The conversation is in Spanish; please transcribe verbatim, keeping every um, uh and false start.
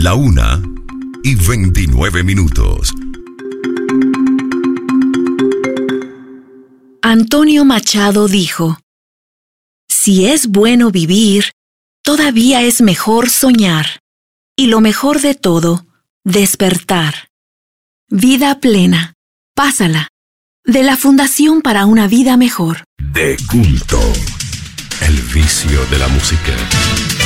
La una y veintinueve minutos. Antonio Machado dijo: si es bueno vivir, todavía es mejor soñar, y lo mejor de todo, despertar. Vida plena, pásala, de la Fundación para una Vida Mejor. De culto, el vicio de la música.